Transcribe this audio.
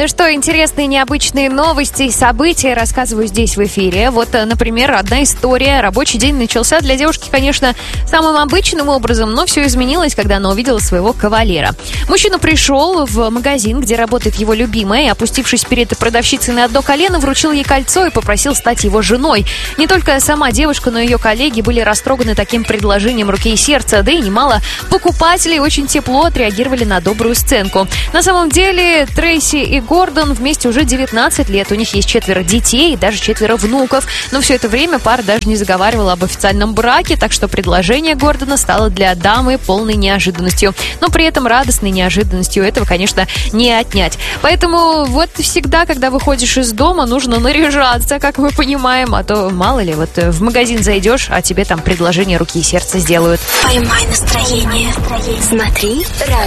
Ну что, интересные необычные новости и события рассказываю здесь в эфире. Вот, например, одна история. Рабочий день начался для девушки, конечно, самым обычным образом, но все изменилось, когда она увидела своего кавалера. Мужчина пришел в магазин, где работает его любимая, и, опустившись перед продавщицей на одно колено, вручил ей кольцо и попросил стать его женой. Не только сама девушка, но и ее коллеги были растроганы таким предложением руки и сердца, да и немало покупателей очень тепло отреагировали на добрую сценку. На самом деле, Трейси и Гордон вместе уже 19 лет. У них есть 4 детей и даже 4 внуков. Но все это время пара даже не заговаривала об официальном браке, так что предложение Гордона стало для дамы полной неожиданностью. Но при этом радостной неожиданностью этого, конечно, не отнять. Поэтому вот всегда, когда выходишь из дома, нужно наряжаться, как мы понимаем, а то, мало ли, вот в магазин зайдешь, а тебе там предложение руки и сердца сделают. Поймай настроение. Смотри.